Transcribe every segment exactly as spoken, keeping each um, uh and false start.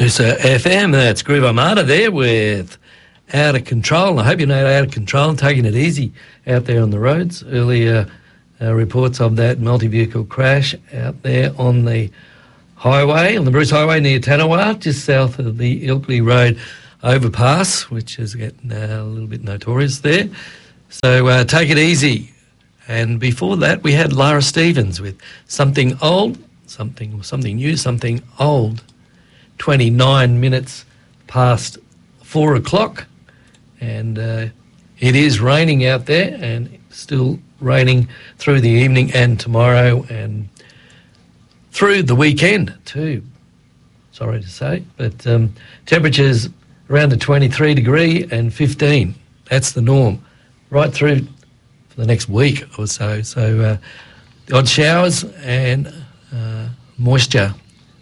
Noosa F M, that's Groove Armada there with Out of Control. And I hope you're not out of control and taking it easy out there on the roads. Earlier uh, reports of that multi-vehicle crash out there on the highway, on the Bruce Highway near Tanawa, just south of the Ilkley Road overpass, which is getting uh, a little bit notorious there. So uh, take it easy. And before that, we had Lara Stevens with Something Old, something something new, something old. twenty-nine minutes past four o'clock, and uh, it is raining out there, and still raining through the evening and tomorrow and through the weekend too. Sorry to say, but um, temperatures around the twenty-three degree and fifteen. That's the norm, right through for the next week or so. So uh, the odd showers and uh, moisture.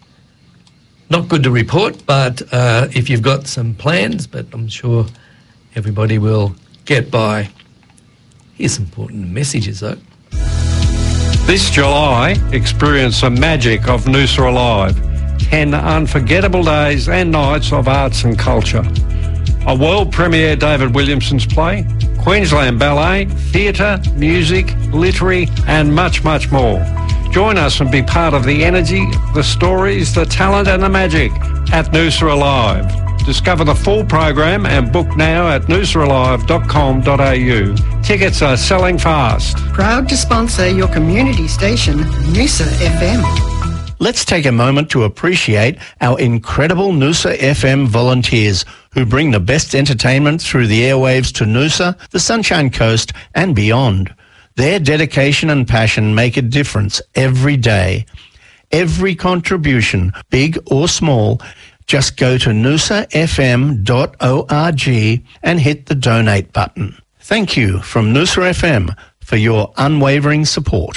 Not good to report, but uh, if you've got some plans, but I'm sure everybody will get by. Here's some important messages, though. This July, experience the magic of Noosa Alive. Ten unforgettable days and nights of arts and culture. A world premiere David Williamson's play, Queensland Ballet, theatre, music, literary and much, much more. Join us and be part of the energy, the stories, the talent and the magic at Noosa Alive. Discover the full program and book now at noosa alive dot com dot a u. Tickets are selling fast. Proud to sponsor your community station, Noosa F M. Let's take a moment to appreciate our incredible Noosa F M volunteers who bring the best entertainment through the airwaves to Noosa, the Sunshine Coast and beyond. Their dedication and passion make a difference every day. Every contribution, big or small, just go to noosa f m dot org and hit the donate button. Thank you from Noosa F M for your unwavering support.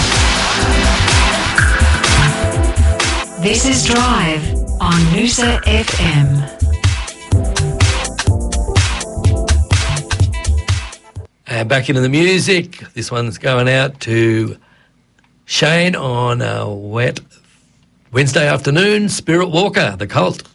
This is Drive on Noosa F M. And back into the music. This one's going out to Shane on a wet Wednesday afternoon. Spirit Walker, The Cult.